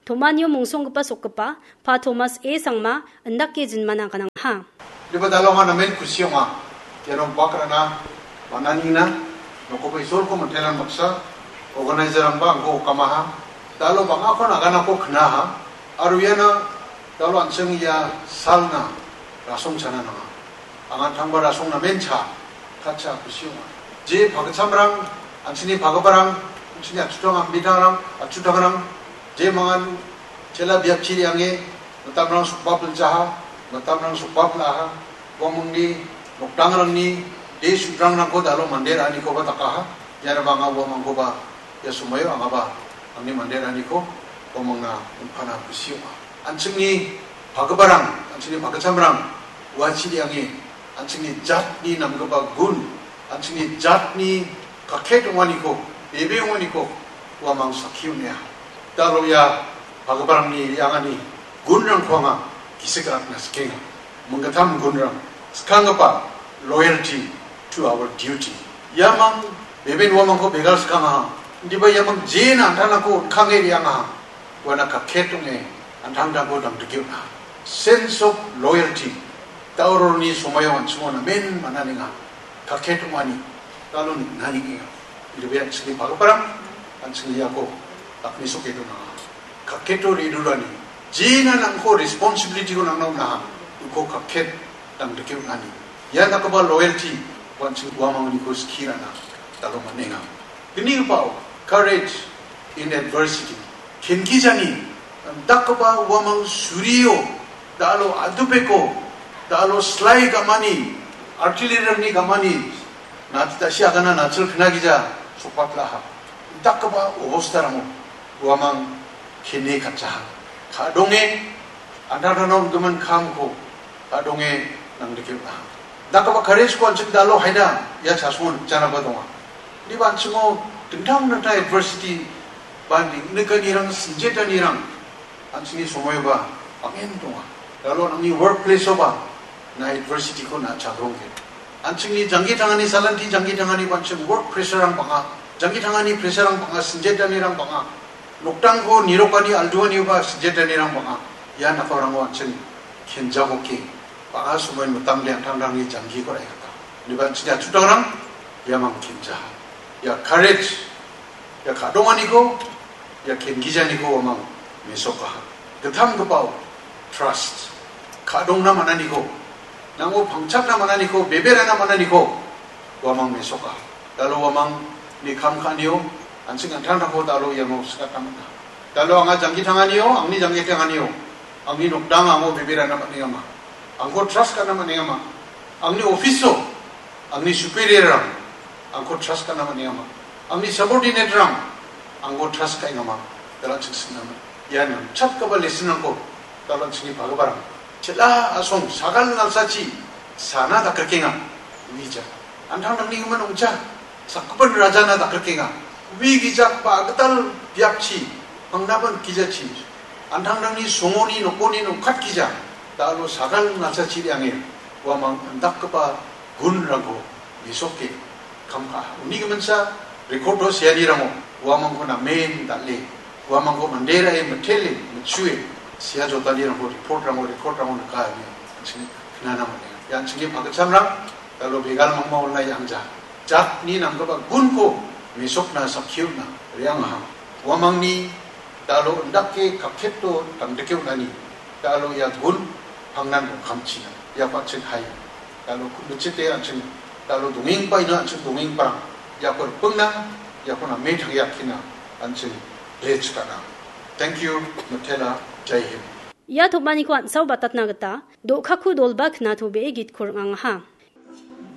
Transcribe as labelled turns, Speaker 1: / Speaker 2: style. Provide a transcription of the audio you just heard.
Speaker 1: Tomanyo mungsong kepa sok kepa, pa Thomas E sangma, endak ke jinmana kanang ha.
Speaker 2: Liba dalonga namen kusioma, kero bakrana, mananina, nokopa isol ko mantelan maksa, organizer amba angko kamaha, dalo bang ako nagana ko knaha, aruyana, dalo anseng ya salna, rasong chana nga. Angan thangba rasong namen cha, kacha kusioma. Je bagasamrang, ansini bagabarang, ansini atutang ambidarang, atutang je mangan cela biap ciri ange, matamrang sukbab lencaha, matamrang sukbab laha, wamungni nokdangrang ni, de sudrang nang ko dalo mandera ni ko ba takaha, yana banga wamang ko ba ya sumayo angaba, angni mandera ni ko, wamang na umpana kusioma. Ansing ni bagabarang, ansing ni bagasamrang, waciri ange, ansing ni jat ni namgaba gun, ansing ni jat ni kaket wani ko, bebe wani ko, wamang sakiu niya. Dalo ya bagabarang ni yangani gunrang kuanga kisegat na skenga menggatam gunrang skanga pa loyalty to our duty yamang beben wamang ko begal skanga ndiba yamang jena antana ko khange yanga wana ka ketunge antanda ko dang dikyuna sense of loyalty tauroni sumayo ansumona men mananinga ka ketungani dalo naninga ndiba sini bagabarang ansini yako apni soke do na kaketo ridulani jina nang ko responsibility ko nang na ko kaket dang dekiu nani ya nakaba loyalty wanchi wamang ni ko skira na talo manenga kini pao courage in adversity kingi dakaba wamang suriyo dalo adupeko dalo slai gamani artillery ni gamani natita siagana natsul khnagija sopatlaha dakaba obostaramo wamang kini kaca kadonge andaranom geman kamko kadonge nang dikira dakaba courage ko anjing dalo haida ya chasun jana badonga di banchimo dingdang nata adversity bandi nekanirang sinjetanirang anjingi somoyoba amen donga dalo nangi workplace oba na adversity ko na chadongge anjingi jangi tangani salanti jangi tangani banchim work pressure ang banga jangi tangani pressure ang banga sinjetanirang banga 녹당고 니로까지 알두원이가 시제단이랑 뭐가 야 나가랑고 안천 견자고기 바가 수면 무당량 당당히 장기 거래겠다. 네가 진짜 주당랑 야망 견자 야 courage 야 가동안이고 야 견기자니고 와망 메소가 그탐 그바오 trust 가동나만 아니고 나고 방착나만 아니고 베베라나만 아니고 와망 메소가 달로 와망 니 감칸이요 안승 안탕하고 달로 야모 스카탐다 달로 앙아 장기 당하니요 앙니 장기 당하니요 앙니 녹당 앙오 베베라나 마니가마 앙고 트러스트 카나 마니가마 앙니 오피소 앙니 superior랑 앙고 트러스트 카나 마니가마 앙니 서보디네트랑 앙고 트러스트 카이가마 달란 측스나마 야는 찹가발 레슨하고 달란 측이 바가바랑 첼라 아송 사갈 날사치 사나다 그렇게가 위자 안탕당니 그만 옹자 사쿠번 라자나다 그렇게가 위기작 바그tal 비압치 방나번 기자치 안탕당니 송원이 노꼬니 노캅 기자 달로 사갈 나사치 양에 와망 안닥그바 군라고 미속게 감가 우니그면서 레코드 세리라고 와망고나 메인 달리 와망고 만데라에 메텔리 추에 시아조 달리라고 리포트라고 나가야 지금 그나나만 양측이 바그참랑 달로 베갈 막마 올라 양자 작니 남거바 군고 misokna sakyuna riangha wamangni dalo ndake kaketto tangdekeu nani dalo ya gun pangnan kamchina ya pachin hai dalo kuchete anchen dalo donging paina anchen donging parang ya por pungna ya kona methag yakina anchen lechkana thank you nutella jai hind
Speaker 1: ya thobani ko ansau batat nagata do khakhu dolba khna thobe git khur ang ha